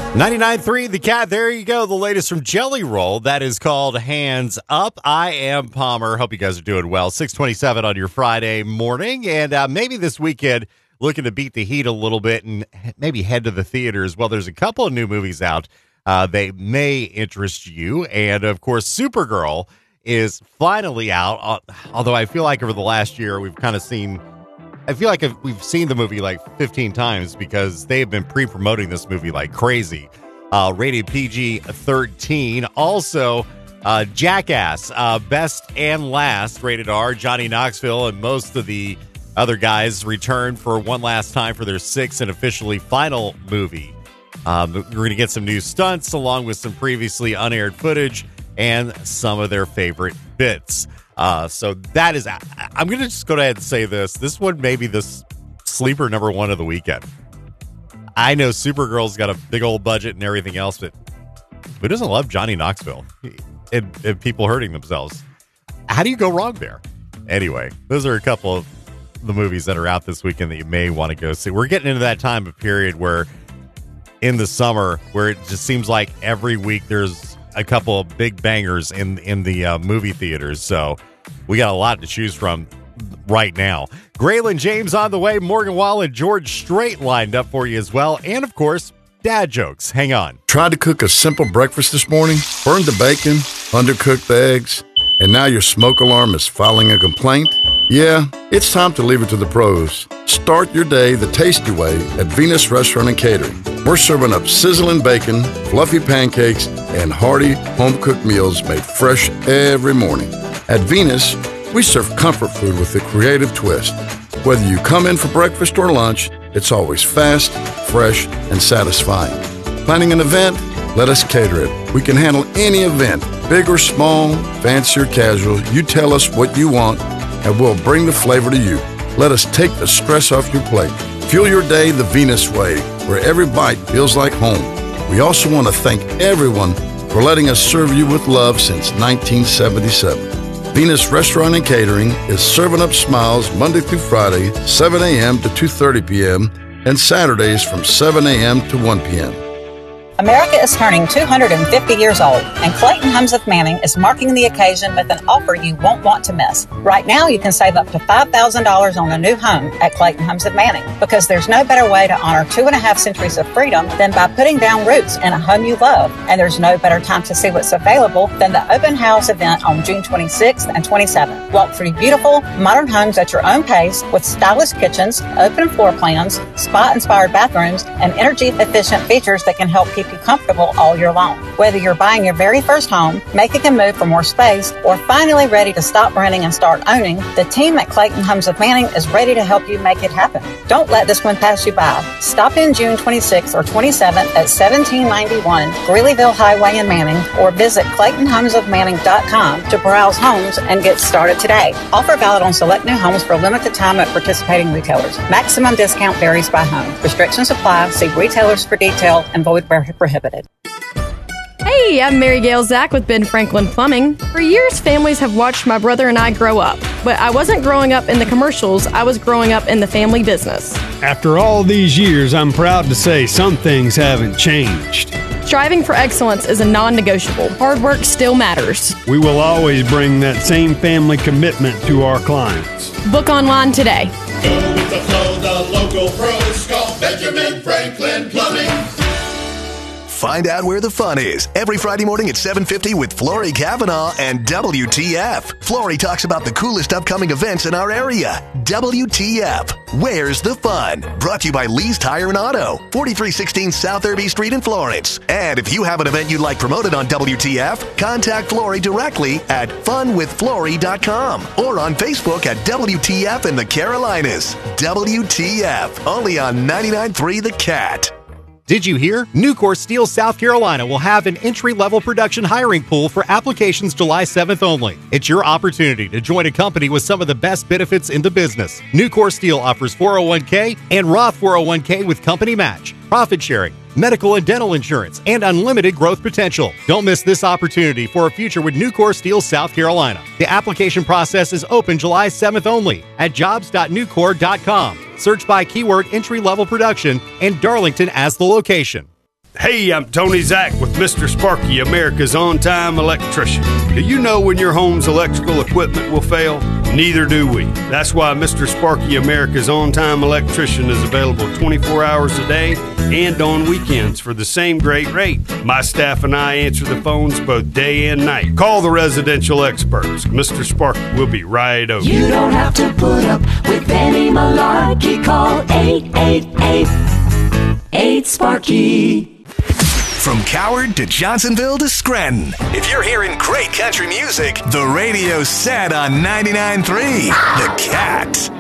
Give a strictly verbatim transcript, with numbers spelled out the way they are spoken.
ninety-nine point three The Cat. There you go. The latest from Jelly Roll. That is called Hands Up. I am Palmer. Hope you guys are doing well. six twenty-seven on your Friday morning. And uh, maybe this weekend, looking to beat the heat a little bit and maybe head to the theaters. Well, there's a couple of new movies out. Uh, they may interest you. And, of course, Supergirl is finally out. Although I feel like over the last year, we've kind of seen... I feel like we've seen the movie like fifteen times because they have been pre-promoting this movie like crazy. Uh, rated P G thirteen. Also, uh, Jackass, uh, best and last, rated R. Johnny Knoxville and most of the other guys return for one last time for their sixth and officially final movie. Um, we're going to get some new stunts along with some previously unaired footage and some of their favorite bits. Uh, so that is, I'm going to just go ahead and say this. This one may be the sleeper number one of the weekend. I know Supergirl's got a big old budget and everything else, but who doesn't love Johnny Knoxville and, and people hurting themselves? How do you go wrong there? Anyway, those are a couple of the movies that are out this weekend that you may want to go see. We're getting into that time of period where in the summer, where it just seems like every week there's a couple of big bangers in, in the uh, movie theaters. So we got a lot to choose from right now. Graylin James on the way. Morgan Wall and George Strait lined up for you as well. And, of course, dad jokes. Hang on. Tried to cook a simple breakfast this morning, burned the bacon, undercooked the eggs, and now your smoke alarm is filing a complaint? Yeah, it's time to leave it to the pros. Start your day the tasty way at Venus Restaurant and Catering. We're serving up sizzling bacon, fluffy pancakes, and hearty home-cooked meals made fresh every morning. At Venus, we serve comfort food with a creative twist. Whether you come in for breakfast or lunch, it's always fast, fresh, and satisfying. Planning an event? Let us cater it. We can handle any event, big or small, fancy or casual. You tell us what you want, and we'll bring the flavor to you. Let us take the stress off your plate. Fuel your day the Venus way, where every bite feels like home. We also want to thank everyone for letting us serve you with love since nineteen seventy-seven. Venus Restaurant and Catering is serving up smiles Monday through Friday, seven a.m. to two thirty p.m., and Saturdays from seven a.m. to one p.m. America is turning two hundred fifty years old, and Clayton Homes of Manning is marking the occasion with an offer you won't want to miss. Right now, you can save up to five thousand dollars on a new home at Clayton Homes of Manning, because there's no better way to honor two and a half centuries of freedom than by putting down roots in a home you love. And there's no better time to see what's available than the open house event on June twenty-sixth and twenty-seventh. Walk through beautiful, modern homes at your own pace with stylish kitchens, open floor plans, spa-inspired bathrooms, and energy-efficient features that can help keep you comfortable all year long. Whether you're buying your very first home, making a move for more space, or finally ready to stop renting and start owning, the team at Clayton Homes of Manning is ready to help you make it happen. Don't let this one pass you by. Stop in June twenty-sixth or twenty-seventh at seventeen ninety-one Greeleyville Highway in Manning, or visit clayton homes of manning dot com to browse homes and get started today. Offer valid on select new homes for a limited time at participating retailers. Maximum discount varies by home. Restrictions apply. See retailers for detail and void where prohibited. Hey, I'm Mary Gail Zach with Ben Franklin Plumbing. For years, families have watched my brother and I grow up. But I wasn't growing up in the commercials, I was growing up in the family business. After all these years, I'm proud to say some things haven't changed. Striving for excellence is a non-negotiable. Hard work still matters. We will always bring that same family commitment to our clients. Book online today. Go with the flow, the local pros call Benjamin Franklin Plumbing. Find out where the fun is every Friday morning at seven fifty with Flory Kavanaugh and W T F. Flory talks about the coolest upcoming events in our area. W T F, where's the fun? Brought to you by Lee's Tire and Auto, forty-three sixteen South Irby Street in Florence. And if you have an event you'd like promoted on W T F, contact Flory directly at fun with flory dot com or on Facebook at W T F in the Carolinas. W T F, only on ninety-nine point three The Cat. Did you hear? Nucor Steel South Carolina will have an entry-level production hiring pool for applications July seventh only. It's your opportunity to join a company with some of the best benefits in the business. Nucor Steel offers four oh one k and Roth four oh one k with company match, profit sharing, medical and dental insurance, and unlimited growth potential. Don't miss this opportunity for a future with Nucor Steel South Carolina. The application process is open July seventh only at jobs dot nucor dot com. Search by keyword entry-level production and Darlington as the location. Hey, I'm Tony Zach with Mister Sparky, America's on-time electrician. Do you know when your home's electrical equipment will fail? Neither do we. That's why Mister Sparky, America's on-time electrician, is available twenty-four hours a day and on weekends for the same great rate. My staff and I answer the phones both day and night. Call the residential experts. Mister Sparky will be right over. You don't have to put up with any malarkey. Call eight eight eight, eight Sparky. From Coward to Johnsonville to Scranton. If you're hearing great country music, the radio's set on ninety-nine point three. The Cat.